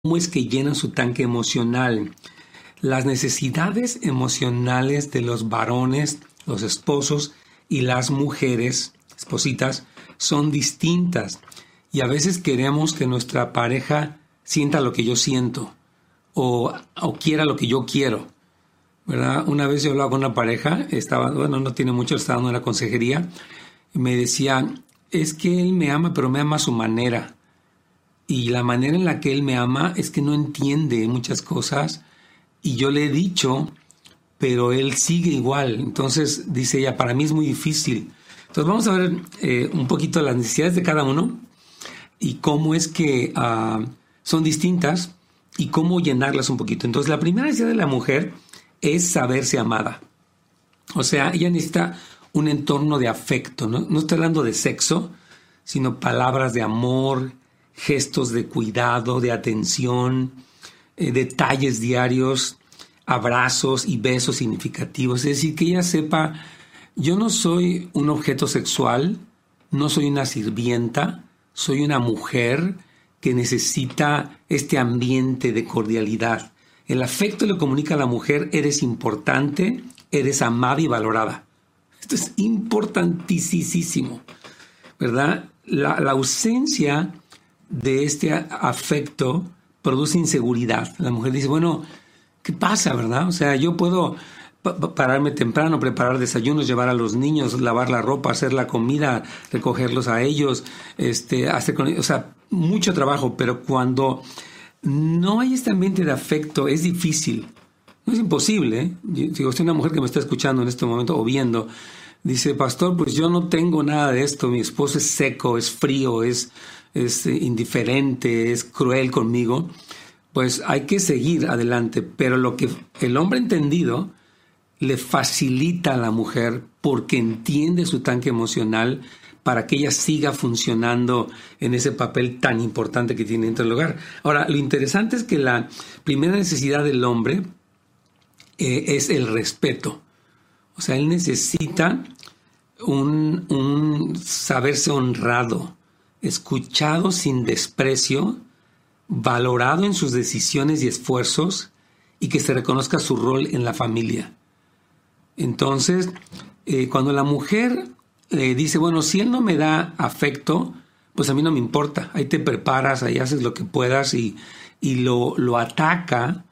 cómo es que llenan su tanque emocional. Las necesidades emocionales de los varones, los esposos y las mujeres, espositas, son distintas. Y a veces queremos que nuestra pareja sienta lo que yo siento o quiera lo que yo quiero, ¿verdad? Una vez yo hablaba con una pareja, no tiene mucho, estaba en una consejería, y me decía, es que él me ama, pero me ama a su manera. Y la manera en la que él me ama es que no entiende muchas cosas. Y yo le he dicho, pero él sigue igual. Entonces, dice ella, para mí es muy difícil. Entonces, vamos a ver un poquito las necesidades de cada uno y cómo es que son distintas y cómo llenarlas un poquito. Entonces, la primera necesidad de la mujer es saberse amada. O sea, ella necesita un entorno de afecto. No estoy hablando de sexo, sino palabras de amor, gestos de cuidado, de atención, detalles diarios, abrazos y besos significativos. Es decir, que ella sepa, yo no soy un objeto sexual, no soy una sirvienta, soy una mujer que necesita este ambiente de cordialidad. El afecto le comunica a la mujer, eres importante, eres amada y valorada. Esto es importantísimo, ¿verdad? La ausencia de este afecto produce inseguridad. La mujer dice, bueno, ¿qué pasa, verdad? O sea, yo puedo pararme temprano, preparar desayunos, llevar a los niños, lavar la ropa, hacer la comida, recogerlos a ellos, mucho trabajo, pero cuando no hay este ambiente de afecto, es difícil. No es imposible, ¿eh? Si usted es una mujer que me está escuchando en este momento o viendo, dice, pastor, pues yo no tengo nada de esto, mi esposo es seco, es frío, es indiferente, es cruel conmigo, pues hay que seguir adelante. Pero lo que el hombre entendido le facilita a la mujer porque entiende su tanque emocional para que ella siga funcionando en ese papel tan importante que tiene dentro del hogar. Ahora, lo interesante es que la primera necesidad del hombre es el respeto. O sea, él necesita un saberse honrado, escuchado sin desprecio, valorado en sus decisiones y esfuerzos y que se reconozca su rol en la familia. Entonces, cuando la mujer dice, bueno, si él no me da afecto, pues a mí no me importa, ahí te preparas, ahí haces lo que puedas y lo ataca,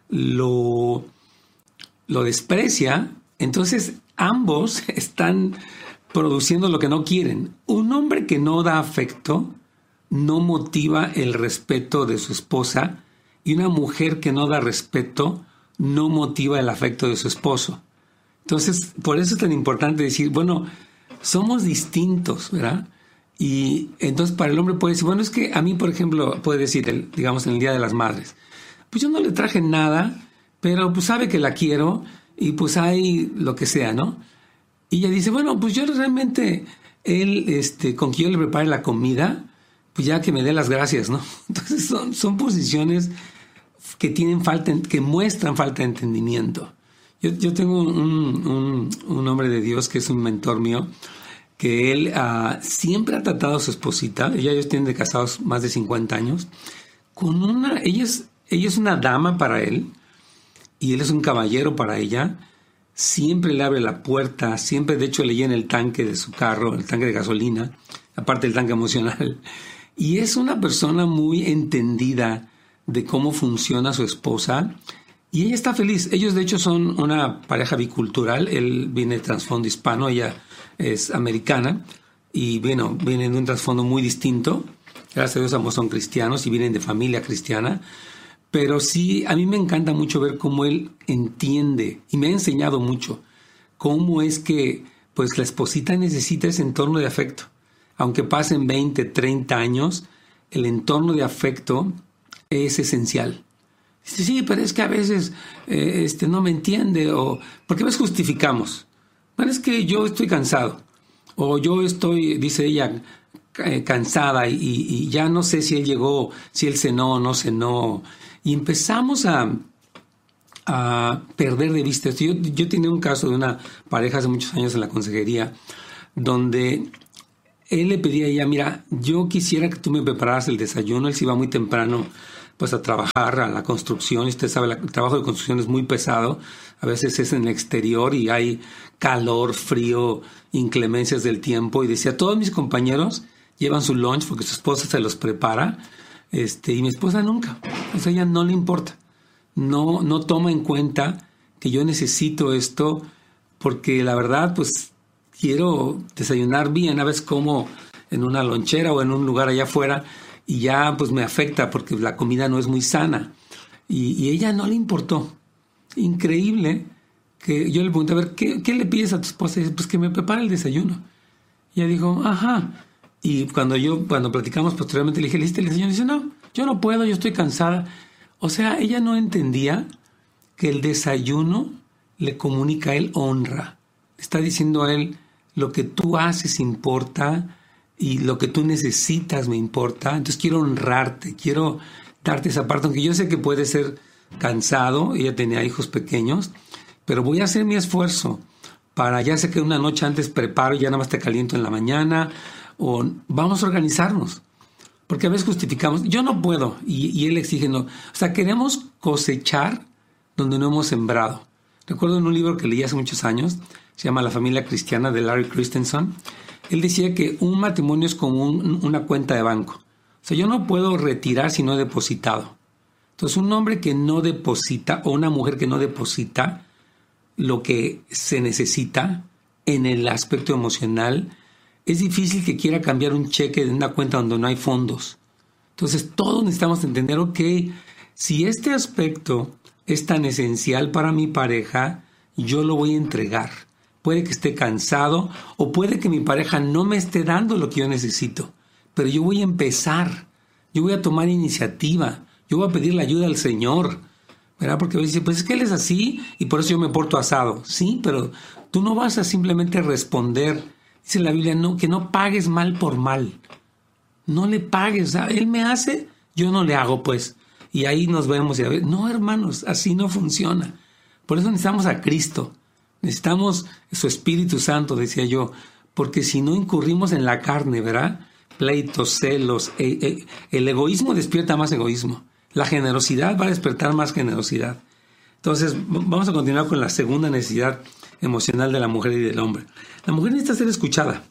lo desprecia, entonces ambos están produciendo lo que no quieren. Un hombre que no da afecto no motiva el respeto de su esposa y una mujer que no da respeto no motiva el afecto de su esposo. Entonces, por eso es tan importante decir, bueno, somos distintos, ¿verdad? Y entonces para el hombre puede decir, bueno, es que a mí, por ejemplo, puede decir, digamos, en el Día de las Madres, pues yo no le traje nada, pero pues sabe que la quiero y pues hay lo que sea, ¿no? Y ella dice, bueno, pues yo realmente, con que yo le prepare la comida, pues ya que me dé las gracias, ¿no? Entonces son posiciones que que muestran falta de entendimiento. Yo tengo un hombre de Dios que es un mentor mío, que él siempre ha tratado a su esposita, ellos tienen de casados más de 50 años, ella es una dama para él, y él es un caballero para ella. Siempre le abre la puerta, siempre de hecho le llena el tanque de su carro, el tanque de gasolina, aparte del tanque emocional. Y es una persona muy entendida de cómo funciona su esposa y ella está feliz. Ellos de hecho son una pareja bicultural, él viene de trasfondo hispano, ella es americana y bueno, vienen de un trasfondo muy distinto. Gracias a Dios ambos son cristianos y vienen de familia cristiana. Pero sí, a mí me encanta mucho ver cómo él entiende y me ha enseñado mucho cómo es que pues la esposita necesita ese entorno de afecto. Aunque pasen 20, 30 años, el entorno de afecto es esencial. Dice, sí, pero es que a veces no me entiende o ¿por qué nos justificamos? Bueno, es que yo estoy cansado o yo estoy, dice ella, cansada y ya no sé si él llegó, si él cenó o no cenó. Y empezamos a perder de vista esto. Yo tenía un caso de una pareja hace muchos años en la consejería donde él le pedía a ella, mira, yo quisiera que tú me prepararas el desayuno. Él se iba muy temprano pues a trabajar a la construcción, y usted sabe, el trabajo de construcción es muy pesado, a veces es en el exterior y hay calor, frío, inclemencias del tiempo, y decía, todos mis compañeros llevan su lunch porque su esposa se los prepara, y mi esposa nunca, o sea, ella no le importa, no toma en cuenta que yo necesito esto, porque la verdad, pues quiero desayunar bien, a veces como en una lonchera o en un lugar allá afuera, y ya pues me afecta porque la comida no es muy sana. Y ella no le importó. Increíble que yo le pregunté, a ver, ¿qué le pides a tu esposa? Y dice, pues que me prepare el desayuno. Y ella dijo, ajá. Y cuando platicamos posteriormente le dije, ¿le hiciste el desayuno? Y dice, no, yo no puedo, yo estoy cansada. O sea, ella no entendía que el desayuno le comunica a él honra. Está diciendo a él, lo que tú haces importa, y lo que tú necesitas me importa, entonces quiero honrarte, quiero darte esa parte, aunque yo sé que puede ser cansado, ella tenía hijos pequeños, pero voy a hacer mi esfuerzo para, ya sé que una noche antes preparo y ya nada más te caliento en la mañana, o vamos a organizarnos, porque a veces justificamos, yo no puedo, y él exige no, o sea, queremos cosechar donde no hemos sembrado. Recuerdo en un libro que leí hace muchos años, se llama La familia cristiana, de Larry Christensen. Él decía que un matrimonio es como una cuenta de banco. O sea, yo no puedo retirar si no he depositado. Entonces, un hombre que no deposita o una mujer que no deposita lo que se necesita en el aspecto emocional, es difícil que quiera cambiar un cheque de una cuenta donde no hay fondos. Entonces, todos necesitamos entender, ok, si este aspecto es tan esencial para mi pareja, yo lo voy a entregar. Puede que esté cansado o puede que mi pareja no me esté dando lo que yo necesito, pero yo voy a empezar, yo voy a tomar iniciativa, yo voy a pedir la ayuda al Señor, ¿verdad? Porque voy a decir, pues es que Él es así y por eso yo me porto asado. Sí, pero tú no vas a simplemente responder. Dice la Biblia, no, que no pagues mal por mal. No le pagues, o sea, Él me hace, yo no le hago, pues. Y ahí nos vemos y a ver, no, hermanos, así no funciona. Por eso necesitamos a Cristo. Necesitamos su Espíritu Santo, decía yo, porque si no incurrimos en la carne, ¿verdad? Pleitos, celos, el egoísmo despierta más egoísmo. La generosidad va a despertar más generosidad. Entonces, vamos a continuar con la segunda necesidad emocional de la mujer y del hombre. La mujer necesita ser escuchada.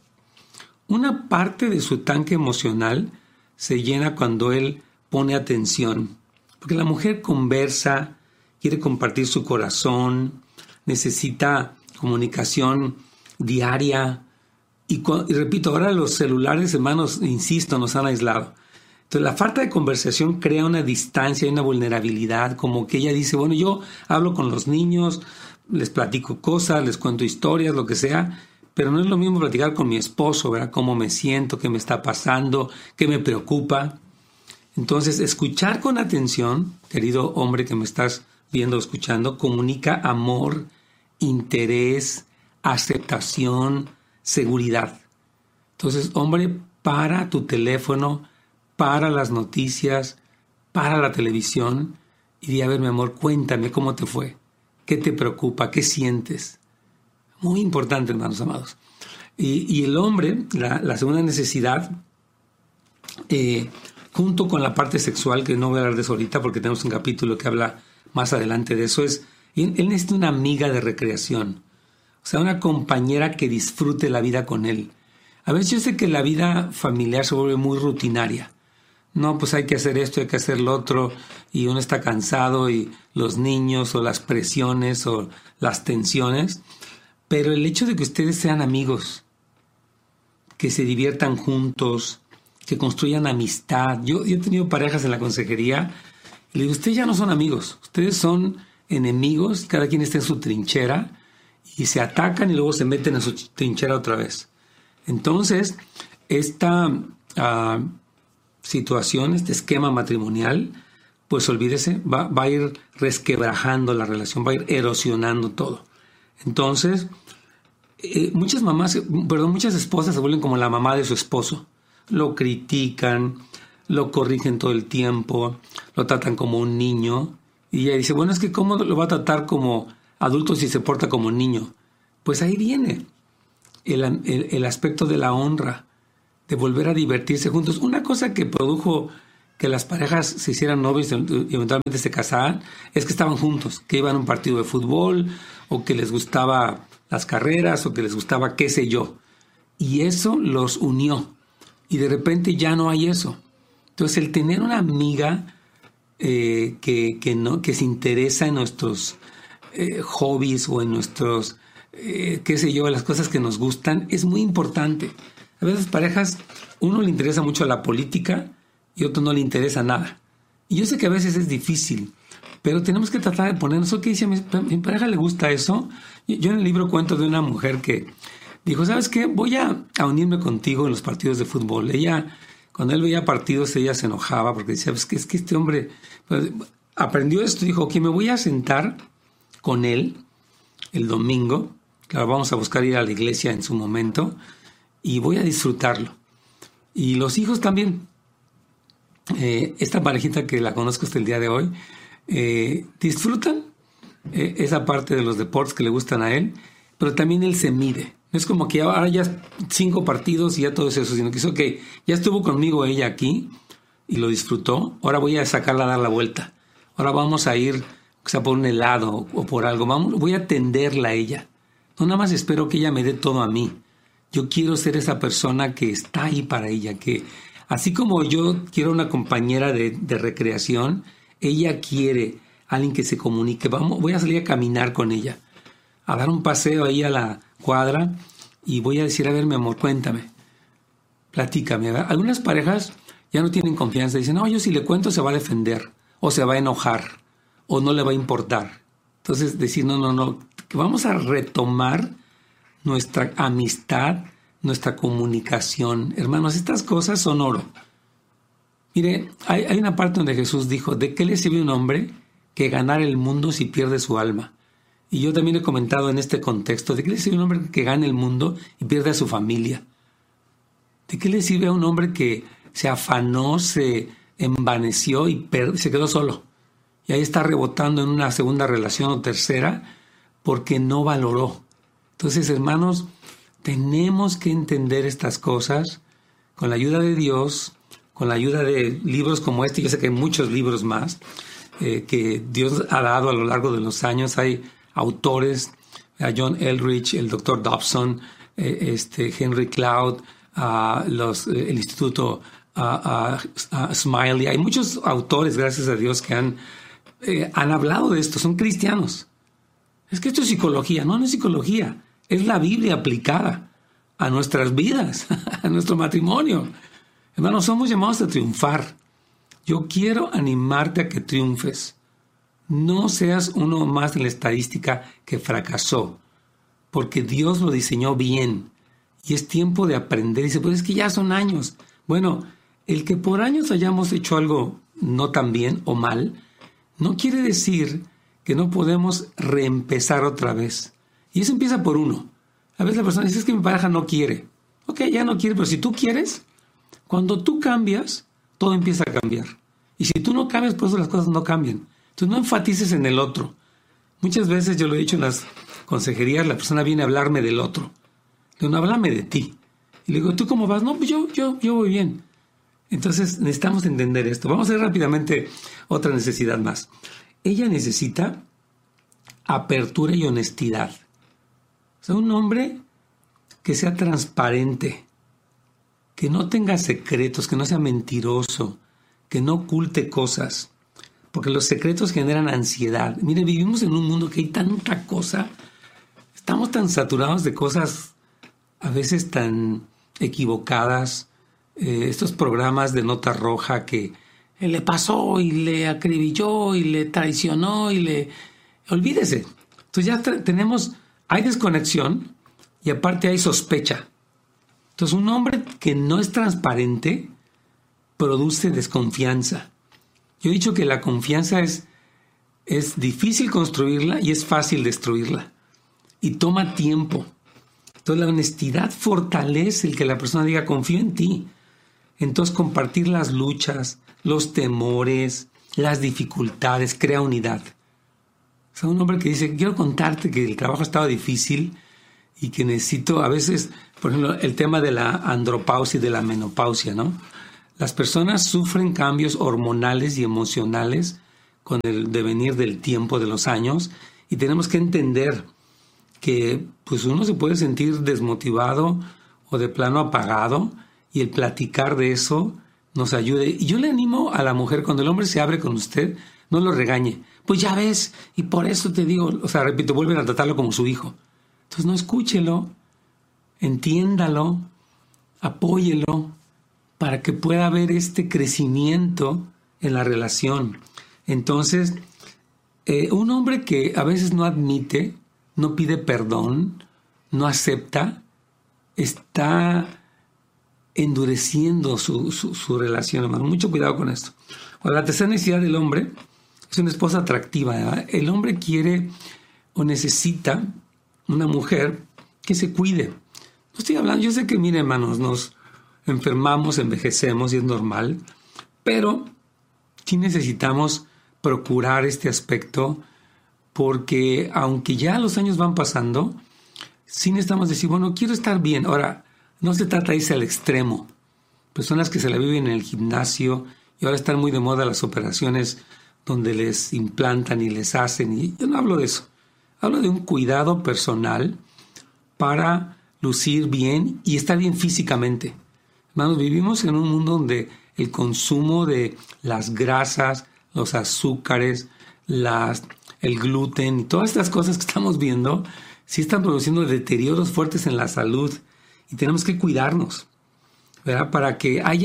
Una parte de su tanque emocional se llena cuando él pone atención. Porque la mujer conversa, quiere compartir su corazón, necesita comunicación diaria. Y repito, ahora los celulares, hermanos, insisto, nos han aislado. Entonces, la falta de conversación crea una distancia y una vulnerabilidad, como que ella dice, bueno, yo hablo con los niños, les platico cosas, les cuento historias, lo que sea, pero no es lo mismo platicar con mi esposo, ¿verdad? Cómo me siento, qué me está pasando, qué me preocupa. Entonces, escuchar con atención, querido hombre que me estás viendo o escuchando, comunica amor, interés, aceptación, seguridad. Entonces, hombre, para tu teléfono, para las noticias, para la televisión y di, a ver, mi amor, cuéntame cómo te fue, qué te preocupa, qué sientes. Muy importante, hermanos amados. Y el hombre, la segunda necesidad, junto con la parte sexual, que no voy a hablar de eso ahorita porque tenemos un capítulo que habla más adelante de eso, es, él necesita una amiga de recreación, o sea, una compañera que disfrute la vida con él. A veces yo sé que la vida familiar se vuelve muy rutinaria. No, pues hay que hacer esto, hay que hacer lo otro, y uno está cansado, y los niños, o las presiones, o las tensiones. Pero el hecho de que ustedes sean amigos, que se diviertan juntos, que construyan amistad. Yo he tenido parejas en la consejería, y le digo, ustedes ya no son amigos, ustedes son enemigos, cada quien está en su trinchera, y se atacan y luego se meten en su trinchera otra vez. Entonces, esta situación, este esquema matrimonial, pues olvídese, va a ir resquebrajando la relación, va a ir erosionando todo. Entonces, muchas esposas se vuelven como la mamá de su esposo. Lo critican, lo corrigen todo el tiempo, lo tratan como un niño. Y ella dice, bueno, es que ¿cómo lo va a tratar como adulto si se porta como niño? Pues ahí viene el aspecto de la honra, de volver a divertirse juntos. Una cosa que produjo que las parejas se hicieran novios y eventualmente se casaran, es que estaban juntos, que iban a un partido de fútbol, o que les gustaba las carreras, o que les gustaba qué sé yo. Y eso los unió. Y de repente ya no hay eso. Entonces el tener una amiga que se interesa en nuestros hobbies o en nuestros, qué sé yo, las cosas que nos gustan, es muy importante. A veces parejas, uno le interesa mucho la política y otro no le interesa nada. Y yo sé que a veces es difícil, pero tenemos que tratar de ponernos, ¿qué dice? ¿A mi pareja le gusta eso? Yo en el libro cuento de una mujer que dijo, ¿sabes qué? Voy a unirme contigo en los partidos de fútbol. Ella, cuando él veía partidos, ella se enojaba porque decía, es que este hombre aprendió esto. Dijo, me voy a sentar con él el domingo. Claro, vamos a buscar ir a la iglesia en su momento y voy a disfrutarlo. Y los hijos también. Esta parejita que la conozco hasta el día de hoy, disfrutan esa parte de los deportes que le gustan a él, pero también él se mide. No es como que ahora ya 5 partidos y ya todo eso, sino que hizo que ya estuvo conmigo ella aquí y lo disfrutó. Ahora voy a sacarla a dar la vuelta. Ahora vamos a ir, o sea, por un helado o por algo. Voy a atenderla a ella. No nada más espero que ella me dé todo a mí. Yo quiero ser esa persona que está ahí para ella, que así como yo quiero una compañera de recreación, ella quiere alguien que se comunique. Voy a salir a caminar con ella, a dar un paseo ahí a la cuadra y voy a decir, a ver, mi amor, cuéntame, platícame. Algunas parejas ya no tienen confianza, dicen, no, yo si le cuento se va a defender, o se va a enojar, o no le va a importar. Entonces decir, no, que vamos a retomar nuestra amistad, nuestra comunicación. Hermanos, estas cosas son oro. Mire, hay una parte donde Jesús dijo, ¿de qué le sirve a un hombre que ganar el mundo si pierde su alma? Y yo también he comentado en este contexto, ¿de qué le sirve a un hombre que gane el mundo y pierde a su familia? ¿De qué le sirve a un hombre que se afanó, se envaneció y se quedó solo? Y ahí está rebotando en una segunda relación o tercera porque no valoró. Entonces, hermanos, tenemos que entender estas cosas con la ayuda de Dios, con la ayuda de libros como este. Yo sé que hay muchos libros más que Dios ha dado a lo largo de los años. Hay autores, John Eldridge, el Dr. Dobson, Henry Cloud, el Instituto Smiley. Hay muchos autores, gracias a Dios, que han hablado de esto. Son cristianos. Es que esto es psicología. No es psicología. Es la Biblia aplicada a nuestras vidas, a nuestro matrimonio. Hermanos, somos llamados a triunfar. Yo quiero animarte a que triunfes. No seas uno más en la estadística que fracasó, porque Dios lo diseñó bien. Y es tiempo de aprender. Y dice, pues es que ya son años. Bueno, el que por años hayamos hecho algo no tan bien o mal, no quiere decir que no podemos reempezar otra vez. Y eso empieza por uno. A veces la persona dice, es que mi pareja no quiere. Ok, ya no quiere, pero si tú quieres, cuando tú cambias, todo empieza a cambiar. Y si tú no cambias, por eso las cosas no cambian. Entonces no enfatices en el otro. Muchas veces yo lo he dicho en las consejerías, la persona viene a hablarme del otro. Le digo, no, háblame de ti. Y le digo, ¿tú cómo vas? No, pues yo voy bien. Entonces necesitamos entender esto. Vamos a ver rápidamente otra necesidad más. Ella necesita apertura y honestidad. O sea, un hombre que sea transparente, que no tenga secretos, que no sea mentiroso, que no oculte cosas, porque los secretos generan ansiedad. Mire, vivimos en un mundo que hay tanta cosa, estamos tan saturados de cosas a veces tan equivocadas, estos programas de nota roja que le pasó y le acribilló y le traicionó y le... Olvídese. Entonces ya hay desconexión y aparte hay sospecha. Entonces un hombre que no es transparente produce desconfianza. Yo he dicho que la confianza es difícil construirla y es fácil destruirla. Y toma tiempo. Entonces la honestidad fortalece el que la persona diga, confío en ti. Entonces compartir las luchas, los temores, las dificultades, crea unidad. O sea, un hombre que dice, quiero contarte que el trabajo estaba difícil y que necesito, a veces, por ejemplo, el tema de la andropausia y de la menopausia, ¿no? Las personas sufren cambios hormonales y emocionales con el devenir del tiempo, de los años, y tenemos que entender que pues uno se puede sentir desmotivado o de plano apagado, y el platicar de eso nos ayude. Y yo le animo a la mujer, cuando el hombre se abre con usted, no lo regañe. Pues ya ves, y por eso te digo, o sea, repito, vuelven a tratarlo como su hijo. Entonces no, escúchelo, entiéndalo, apóyelo, para que pueda haber este crecimiento en la relación. Entonces, un hombre que a veces no admite, no pide perdón, no acepta, está endureciendo su relación, hermano. Mucho cuidado con esto. Ahora, la tercera necesidad del hombre es una esposa atractiva, ¿verdad? El hombre quiere o necesita una mujer que se cuide. No estoy hablando, yo sé que, miren, hermanos, nos enfermamos, envejecemos y es normal, pero sí necesitamos procurar este aspecto, porque aunque ya los años van pasando, sí necesitamos decir, bueno, quiero estar bien. Ahora, no se trata de irse al extremo. Personas que se la viven en el gimnasio, y ahora están muy de moda las operaciones donde les implantan y les hacen, y yo no hablo de eso. Hablo de un cuidado personal para lucir bien y estar bien físicamente. Hermanos, vivimos en un mundo donde el consumo de las grasas, los azúcares, el gluten y todas estas cosas que estamos viendo, sí están produciendo deterioros fuertes en la salud, y tenemos que cuidarnos, ¿verdad? Para que haya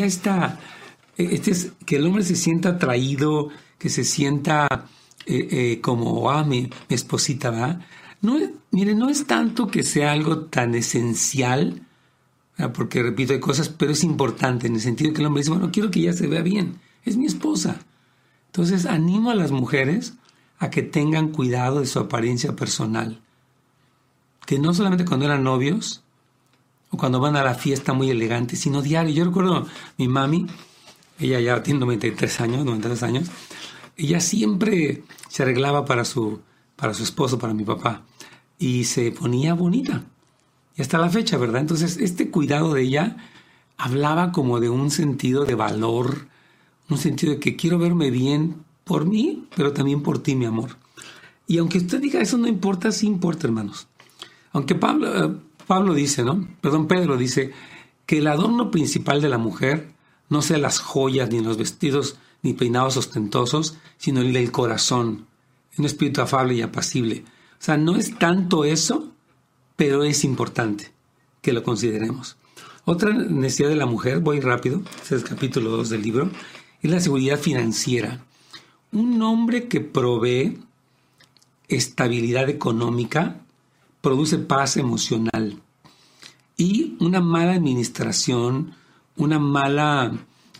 que el hombre se sienta atraído, que se sienta como, mi esposita, ¿verdad? No, mire, no es tanto que sea algo tan esencial, ¿verdad? Porque, repito, hay cosas, pero es importante en el sentido que el hombre dice, bueno, quiero que ella se vea bien, es mi esposa. Entonces, animo a las mujeres a que tengan cuidado de su apariencia personal, que no solamente cuando eran novios o cuando van a la fiesta muy elegante, sino diario. Yo recuerdo mi mami, ella ya tiene 93 años, ella siempre se arreglaba para su esposo, para mi papá, y se ponía bonita. Y hasta la fecha, ¿verdad? Entonces, este cuidado de ella hablaba como de un sentido de valor, un sentido de que quiero verme bien por mí, pero también por ti, mi amor. Y aunque usted diga eso no importa, sí importa, hermanos. Aunque Pedro dice que el adorno principal de la mujer no sea las joyas, ni los vestidos, ni peinados ostentosos, sino el del corazón, un espíritu afable y apacible. O sea, no es tanto eso, pero es importante que lo consideremos. Otra necesidad de la mujer, voy rápido, este es el capítulo 2 del libro, es la seguridad financiera. Un hombre que provee estabilidad económica produce paz emocional, y una mala administración, una mala,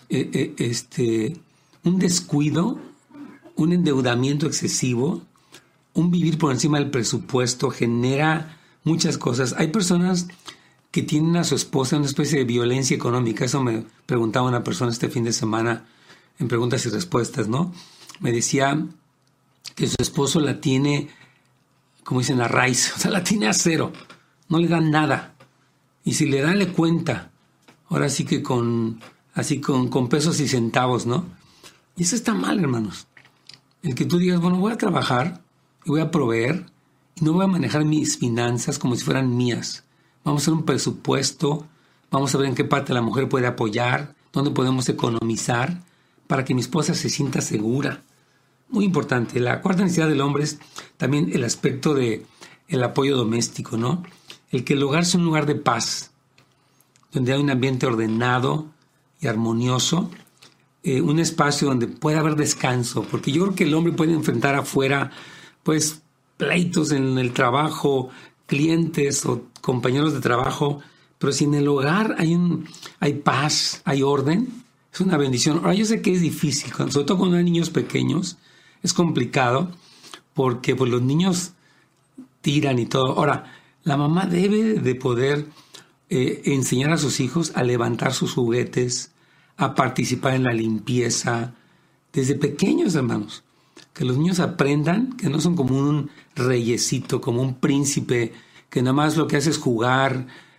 un descuido, un endeudamiento excesivo, un vivir por encima del presupuesto genera muchas cosas. Hay personas que tienen a su esposa en una especie de violencia económica. Eso me preguntaba una persona este fin de semana en preguntas y respuestas, ¿no? Me decía que su esposo la tiene, como dicen, a raíz, o sea, la tiene a cero, no le dan nada. Y si le da, le cuenta. Ahora sí que con pesos y centavos, ¿no? Y eso está mal, hermanos. El que tú digas, bueno, voy a trabajar y voy a proveer y no voy a manejar mis finanzas como si fueran mías. Vamos a hacer un presupuesto, vamos a ver en qué parte la mujer puede apoyar, dónde podemos economizar para que mi esposa se sienta segura. Muy importante. La cuarta necesidad del hombre es también el aspecto de el apoyo doméstico, ¿no? El que el hogar sea un lugar de paz, donde hay un ambiente ordenado y armonioso, un espacio donde pueda haber descanso, porque yo creo que el hombre puede enfrentar afuera, pues, pleitos en el trabajo, clientes o compañeros de trabajo, pero si en el hogar hay paz, hay orden, es una bendición. Ahora, yo sé que es difícil, sobre todo cuando hay niños pequeños, es complicado, porque pues los niños tiran y todo. Ahora, la mamá debe de poder enseñar a sus hijos a levantar sus juguetes, a participar en la limpieza, desde pequeños, hermanos. Que los niños aprendan que no son como un reyesito, como un príncipe, que nada más lo que hace es jugar,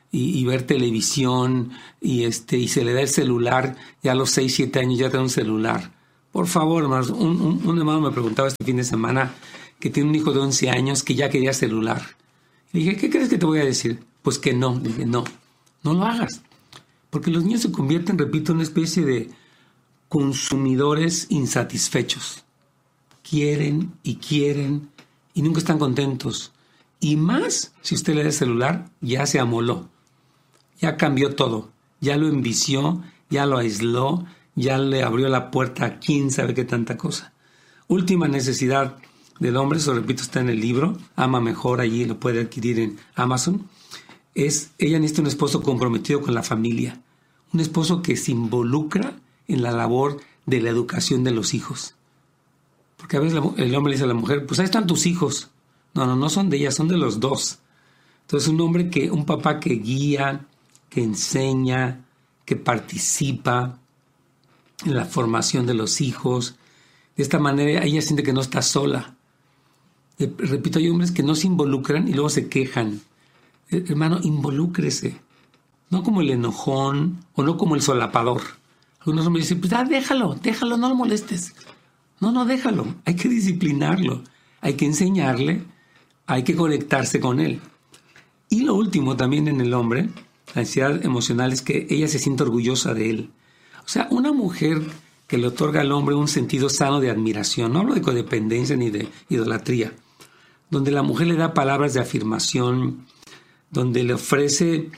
y ver televisión y se le da el celular, ya a los 6, 7 años ya tiene un celular. Por favor, hermanos, un hermano me preguntaba este fin de semana que tiene un hijo de 11 años que ya quería celular. Le dije, ¿qué crees que te voy a decir? Pues que no. Le dije, no lo hagas. Porque los niños se convierten, repito, en una especie de consumidores insatisfechos. Quieren y nunca están contentos. Y más, si usted le da el celular, ya se amoló. Ya cambió todo. Ya lo envició, ya lo aisló, ya le abrió la puerta a quién sabe qué tanta cosa. Última necesidad del hombre, eso repito, está en el libro, Ama Mejor, allí lo puede adquirir en Amazon. Ella necesita un esposo comprometido con la familia. Un esposo que se involucra en la labor de la educación de los hijos. Porque a veces el hombre le dice a la mujer, pues ahí están tus hijos. No son de ella, son de los dos. Entonces un papá que guía, que enseña, que participa en la formación de los hijos. De esta manera ella siente que no está sola. Repito, hay hombres que no se involucran y luego se quejan. Hermano, involúcrese. No como el enojón o no como el solapador. Algunos hombres dicen, pues déjalo, no lo molestes. No, déjalo. Hay que disciplinarlo. Hay que enseñarle. Hay que conectarse con él. Y lo último también en el hombre, la ansiedad emocional, es que ella se siente orgullosa de él. O sea, una mujer que le otorga al hombre un sentido sano de admiración, no hablo de codependencia ni de idolatría, donde la mujer le da palabras de afirmación, donde le ofrece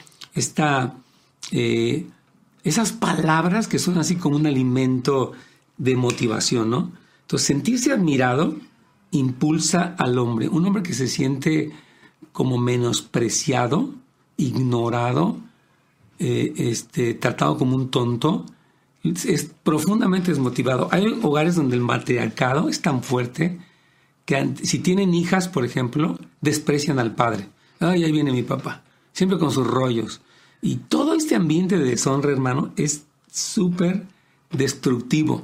esas palabras que son así como un alimento de motivación, ¿no? Entonces, sentirse admirado impulsa al hombre. Un hombre que se siente como menospreciado, ignorado, tratado como un tonto, es profundamente desmotivado. Hay hogares donde el matriarcado es tan fuerte que si tienen hijas, por ejemplo, desprecian al padre. Ay, ahí viene mi papá, siempre con sus rollos. Y todo este ambiente de deshonra, hermano, es súper destructivo.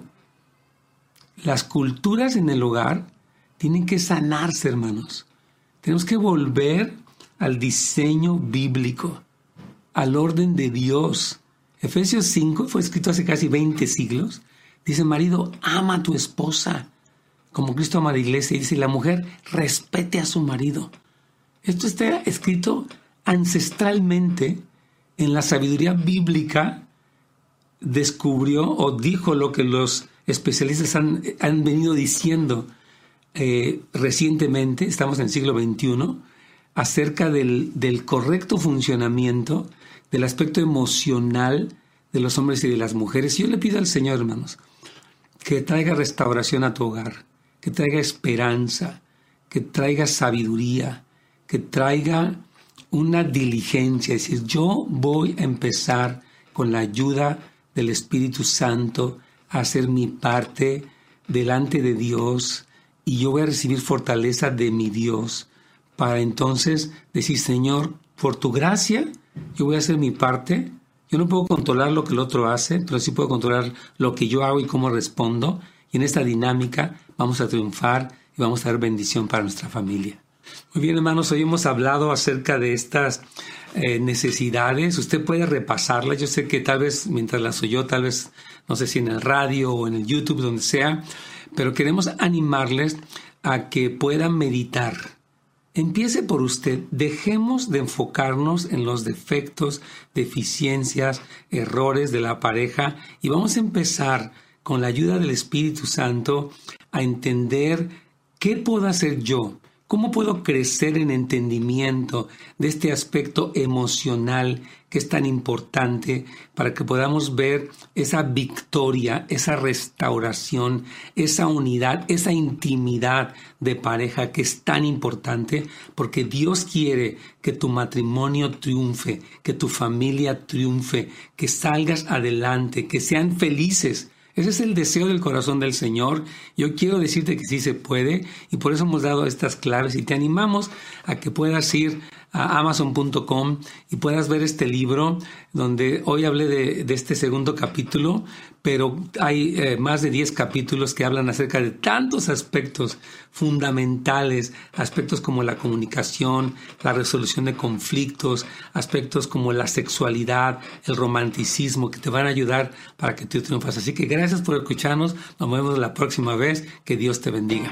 Las culturas en el hogar tienen que sanarse, hermanos. Tenemos que volver al diseño bíblico, al orden de Dios. Efesios 5 fue escrito hace casi 20 siglos. Dice, marido, ama a tu esposa, como Cristo ama a la iglesia. Y dice, la mujer, respete a su marido. Esto está escrito ancestralmente en la sabiduría bíblica. Descubrió o dijo lo que los especialistas han venido diciendo recientemente, estamos en el siglo XXI, acerca del correcto funcionamiento del aspecto emocional de los hombres y de las mujeres. Yo le pido al Señor, hermanos, que traiga restauración a tu hogar, que traiga esperanza, que traiga sabiduría, que traiga una diligencia, es decir, yo voy a empezar con la ayuda del Espíritu Santo a hacer mi parte delante de Dios y yo voy a recibir fortaleza de mi Dios para entonces decir, Señor, por tu gracia, yo voy a hacer mi parte. Yo no puedo controlar lo que el otro hace, pero sí puedo controlar lo que yo hago y cómo respondo. Y en esta dinámica vamos a triunfar y vamos a dar bendición para nuestra familia. Muy bien, hermanos, hoy hemos hablado acerca de estas necesidades. Usted puede repasarlas. Yo sé que tal vez mientras las oyó, tal vez, no sé si en el radio o en el YouTube, donde sea, pero queremos animarles a que puedan meditar. Empiece por usted. Dejemos de enfocarnos en los defectos, deficiencias, errores de la pareja y vamos a empezar con la ayuda del Espíritu Santo a entender qué puedo hacer yo. ¿Cómo puedo crecer en entendimiento de este aspecto emocional que es tan importante para que podamos ver esa victoria, esa restauración, esa unidad, esa intimidad de pareja que es tan importante? Porque Dios quiere que tu matrimonio triunfe, que tu familia triunfe, que salgas adelante, que sean felices. Ese es el deseo del corazón del Señor. Yo quiero decirte que sí se puede y por eso hemos dado estas claves y te animamos a que puedas ir a amazon.com y puedas ver este libro, donde hoy hablé de este segundo capítulo, pero hay más de 10 capítulos que hablan acerca de tantos aspectos fundamentales, aspectos como la comunicación, la resolución de conflictos, aspectos como la sexualidad, el romanticismo, que te van a ayudar para que tú triunfas. Así que gracias por escucharnos, nos vemos la próxima vez, que Dios te bendiga.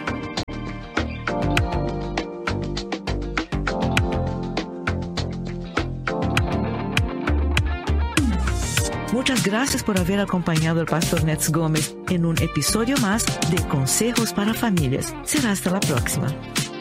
Muchas gracias por haber acompañado al Pastor Nets Gómez en un episodio más de Consejos para Familias. Será hasta la próxima.